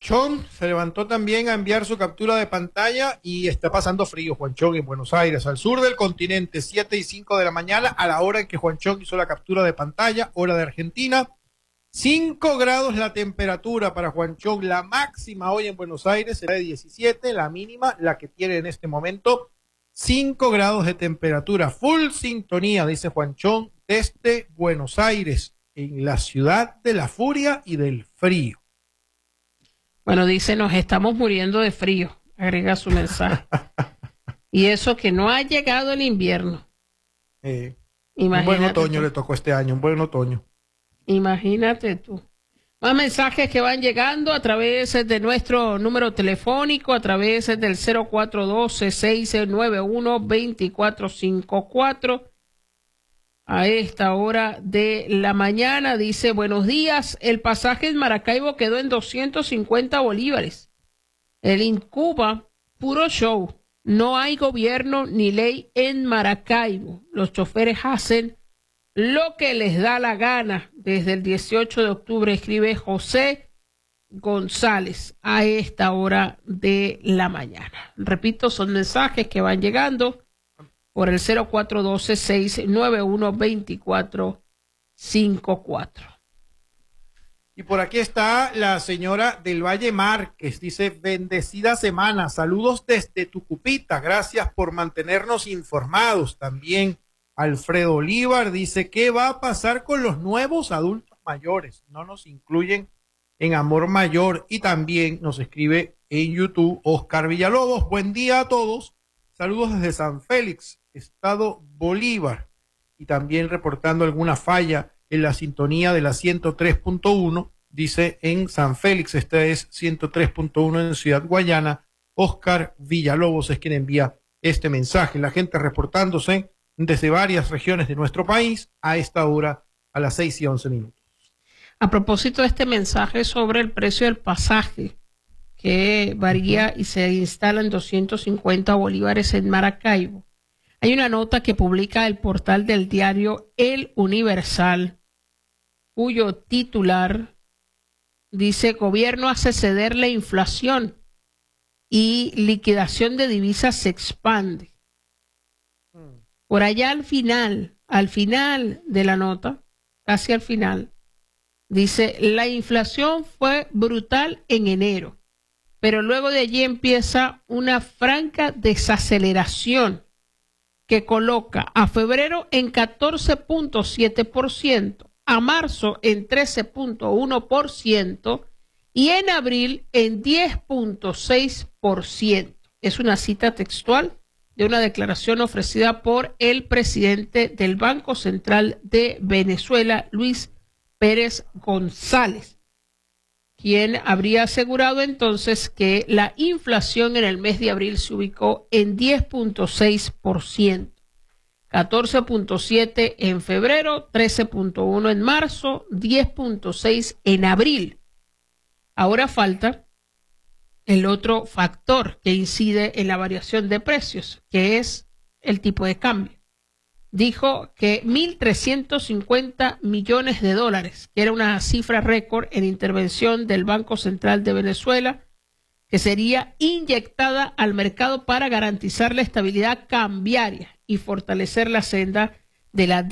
Juanchón se levantó también a enviar su captura de pantalla y está pasando frío Juanchón en Buenos Aires, al sur del continente, 7:05 de la mañana, a la hora en que Juanchón hizo la captura de pantalla, hora de Argentina. 5 grados la temperatura para Juanchón, la máxima hoy en Buenos Aires será de 17, la mínima, la que tiene en este momento, 5 grados de temperatura. Full sintonía, dice Juanchón, desde Buenos Aires, en la ciudad de la furia y del frío. Bueno, dice, nos estamos muriendo de frío, agrega su mensaje. Y eso que no ha llegado el invierno. Un buen otoño le tocó este año, un buen otoño. Imagínate tú. Más mensajes que van llegando a través de nuestro número telefónico, a través del 0412-691-2454. A esta hora de la mañana dice, buenos días, el pasaje en Maracaibo quedó en 250 bolívares. El Incuba, puro show. No hay gobierno ni ley en Maracaibo. Los choferes hacen lo que les da la gana. Desde el 18 de octubre escribe José González a esta hora de la mañana. Repito, son mensajes que van llegando por el 0412-691-2454. Y por aquí está la señora del Valle Márquez, dice, bendecida semana, saludos desde Tucupita, gracias por mantenernos informados. También Alfredo Olivar dice, ¿qué va a pasar con los nuevos adultos mayores? No nos incluyen en Amor Mayor. Y también nos escribe en YouTube Oscar Villalobos, buen día a todos, saludos desde San Félix, Estado Bolívar, y también reportando alguna falla en la sintonía de la 103.1, dice en San Félix, esta es 103.1 en Ciudad Guayana. Oscar Villalobos es quien envía este mensaje. La gente reportándose desde varias regiones de nuestro país a esta hora, a las 6:11. A propósito de este mensaje sobre el precio del pasaje, que varía y se instala en 250 bolívares en Maracaibo, hay una nota que publica el portal del diario El Universal, cuyo titular dice, gobierno hace ceder la inflación y liquidación de divisas se expande. Por allá al final de la nota, casi al final, dice, la inflación fue brutal en enero, pero luego de allí empieza una franca desaceleración que coloca a febrero en 14.7%, a marzo en 13.1% y en abril en 10.6%. Es una cita textual de una declaración ofrecida por el presidente del Banco Central de Venezuela, Luis Pérez González, quien habría asegurado entonces que la inflación en el mes de abril se ubicó en 10.6%, 14.7% en febrero, 13.1% en marzo, 10.6% en abril. Ahora falta el otro factor que incide en la variación de precios, que es el tipo de cambio. Dijo que 1.350 millones de dólares, que era una cifra récord en intervención del Banco Central de Venezuela, que sería inyectada al mercado para garantizar la estabilidad cambiaria y fortalecer la senda de la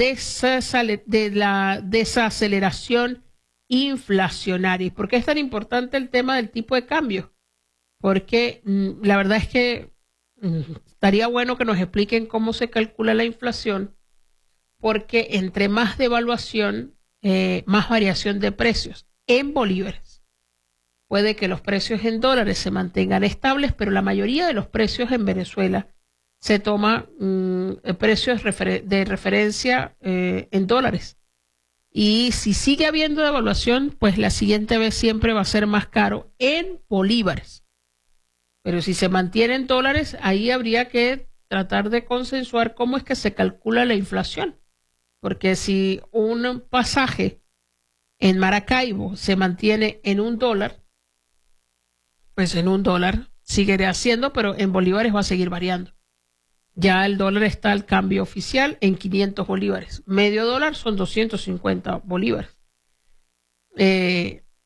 desaceleración inflacionaria. ¿Y por qué es tan importante el tema del tipo de cambio? Porque la verdad es que estaría bueno que nos expliquen cómo se calcula la inflación, porque entre más devaluación, más variación de precios en bolívares. Puede que los precios en dólares se mantengan estables, pero la mayoría de los precios en Venezuela se toma precios de referencia en dólares. Y si sigue habiendo devaluación, pues la siguiente vez siempre va a ser más caro en bolívares. Pero si se mantiene en dólares, ahí habría que tratar de consensuar cómo es que se calcula la inflación. Porque si un pasaje en Maracaibo se mantiene en $1, pues en $1 seguirá haciendo, pero en bolívares va a seguir variando. Ya el dólar está al cambio oficial en 500 bolívares. Medio dólar son 250 bolívares.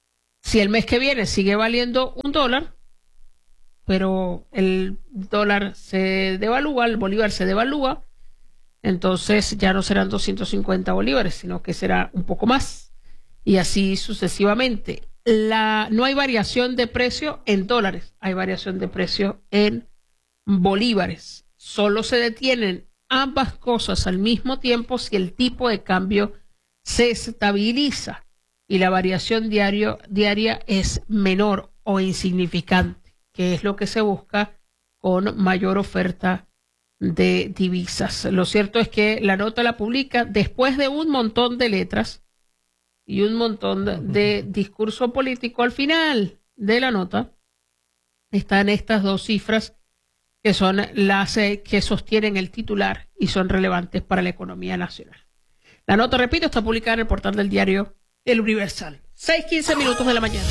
Si el mes que viene sigue valiendo $1, pero el dólar se devalúa, el bolívar se devalúa, entonces ya no serán 250 bolívares, sino que será un poco más. Y así sucesivamente. No hay variación de precio en dólares, hay variación de precio en bolívares. Solo se detienen ambas cosas al mismo tiempo si el tipo de cambio se estabiliza y la variación diaria es menor o insignificante, que es lo que se busca con mayor oferta de divisas. Lo cierto es que la nota la publica después de un montón de letras y un montón de discurso político. Al final de la nota están estas dos cifras que son las que sostienen el titular y son relevantes para la economía nacional. La nota, repito, está publicada en el portal del diario El Universal. 6:15 minutos de la mañana.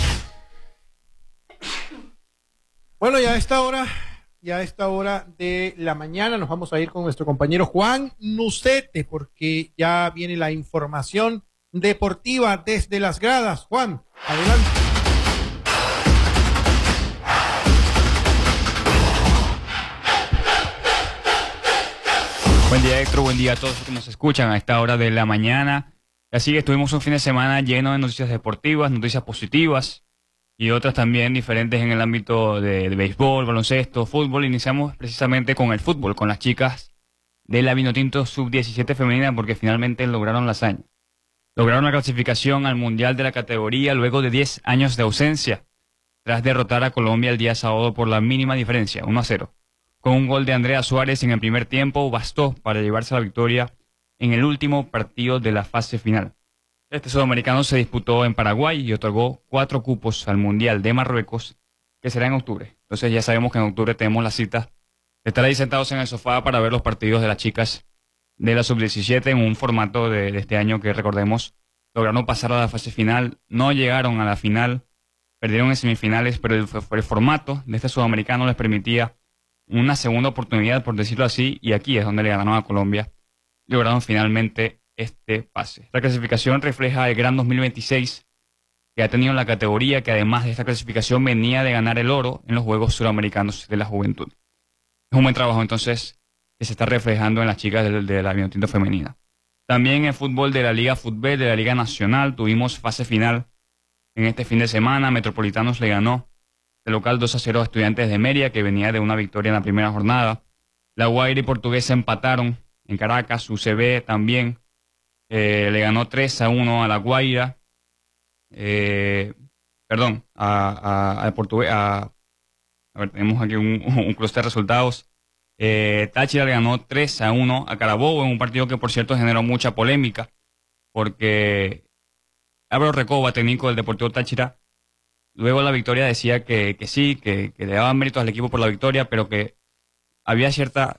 Bueno, ya a esta hora de la mañana nos vamos a ir con nuestro compañero Juan Nucete, porque ya viene la información deportiva desde las gradas. Juan, adelante. Buen día, Héctor, buen día a todos los que nos escuchan a esta hora de la mañana. Así que tuvimos un fin de semana lleno de noticias deportivas, noticias positivas y otras también diferentes en el ámbito de béisbol, baloncesto, fútbol. Iniciamos precisamente con el fútbol, con las chicas de la Vinotinto Sub-17 femenina, porque finalmente lograron la hazaña. Lograron la clasificación al Mundial de la categoría luego de 10 años de ausencia, tras derrotar a Colombia el día sábado por la mínima diferencia, 1-0. Con un gol de Andrea Suárez en el primer tiempo, bastó para llevarse la victoria en el último partido de la fase final. Este sudamericano se disputó en Paraguay y otorgó 4 cupos al Mundial de Marruecos, que será en octubre. Entonces ya sabemos que en octubre tenemos la cita de estar ahí sentados en el sofá para ver los partidos de las chicas de la Sub-17 en un formato de este año que, recordemos, lograron pasar a la fase final, no llegaron a la final, perdieron en semifinales, pero el formato de este sudamericano les permitía una segunda oportunidad, por decirlo así, y aquí es donde le ganaron a Colombia. Lograron finalmente este pase. La clasificación refleja el gran 2026 que ha tenido la categoría, que además de esta clasificación venía de ganar el oro en los Juegos Suramericanos de la Juventud. Es un buen trabajo entonces que se está reflejando en las chicas de la Vinotinto femenina. También en fútbol de la Liga Fútbol, de la Liga Nacional, tuvimos fase final en este fin de semana. Metropolitanos le ganó de local 2-0 a Estudiantes de Mérida, que venía de una victoria en la primera jornada. La Guaira y Portuguesa empataron en Caracas. UCB también le ganó 3-1 a La Guaira. Perdón, a Portuguesa. A ver, tenemos aquí un cruce de resultados. Táchira le ganó 3-1 a Carabobo en un partido que, por cierto, generó mucha polémica, porque Álvaro Recoba, técnico del Deportivo Táchira, luego de la victoria decía que sí, que le daban méritos al equipo por la victoria, pero que había cierta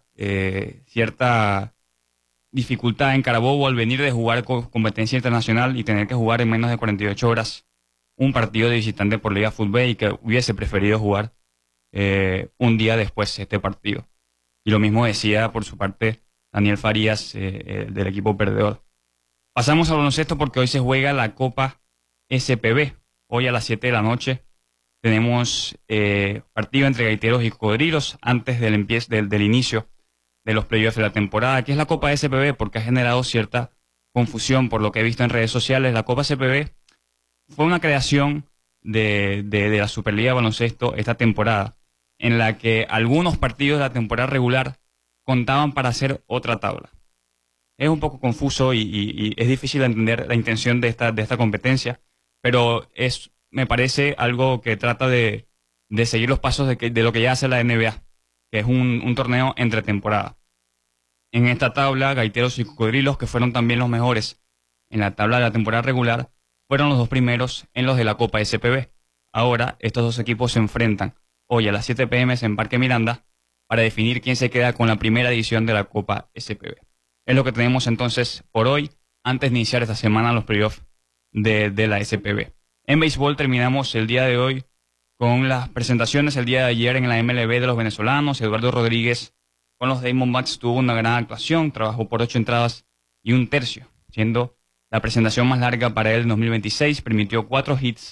dificultad en Carabobo al venir de jugar competencia internacional y tener que jugar en menos de 48 horas un partido de visitante por Liga Fútbol, y que hubiese preferido jugar un día después este partido. Y lo mismo decía por su parte Daniel Farías del equipo perdedor. Pasamos al baloncesto porque hoy se juega la Copa SPB. Hoy a las 7 de la noche tenemos partido entre Gaiteros y Cocodrilos antes del inicio de los playoffs de la temporada. ¿Qué es la Copa SPB? Porque ha generado cierta confusión por lo que he visto en redes sociales. La Copa SPB fue una creación de la Superliga de Baloncesto esta temporada, en la que algunos partidos de la temporada regular contaban para hacer otra tabla. Es un poco confuso y es difícil entender la intención de esta competencia, pero me parece algo que trata de seguir los pasos de lo que ya hace la NBA, que es un torneo entre temporada. En esta tabla, Gaiteros y Cocodrilos, que fueron también los mejores en la tabla de la temporada regular, fueron los dos primeros en los de la Copa SPB. Ahora, estos dos equipos se enfrentan hoy a las 7 p.m. en Parque Miranda para definir quién se queda con la primera edición de la Copa SPB. Es lo que tenemos entonces por hoy, antes de iniciar esta semana los playoffs de la SPB. En béisbol terminamos el día de hoy con las presentaciones el día de ayer en la MLB de los venezolanos. Eduardo Rodríguez con los Diamondbacks tuvo una gran actuación, trabajó por 8 entradas y 1/3, siendo la presentación más larga para él en 2026, permitió 4 hits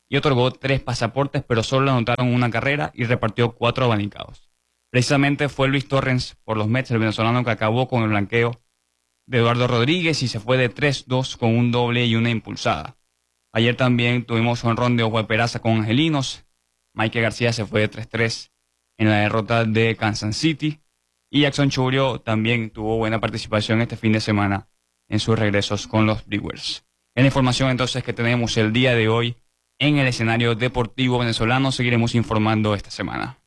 y otorgó 3 pasaportes, pero solo anotaron una carrera y repartió 4 abanicados. Precisamente fue Luis Torrens por los Mets, el venezolano, que acabó con el blanqueo de Eduardo Rodríguez y se fue de 3-2 con un doble y una impulsada. Ayer también tuvimos jonrón de Ojo Peraza con Angelinos. Mike García se fue de 3-3 en la derrota de Kansas City. Y Jackson Chourio también tuvo buena participación este fin de semana en sus regresos con los Brewers. Es la información entonces que tenemos el día de hoy en el escenario deportivo venezolano. Seguiremos informando esta semana.